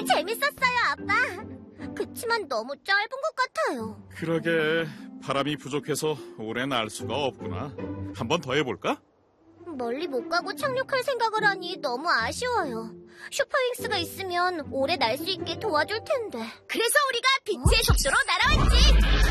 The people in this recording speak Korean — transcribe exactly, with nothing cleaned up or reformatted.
재밌었어요, 아빠. 그치만 너무 짧은 것 같아요. 그러게, 바람이 부족해서 오래 날 수가 없구나. 한 번 더 해볼까? 멀리 못 가고 착륙할 생각을 하니 너무 아쉬워요. 슈퍼윙스가 있으면 오래 날 수 있게 도와줄 텐데. 그래서 우리가 빛의 속도로 날아왔지.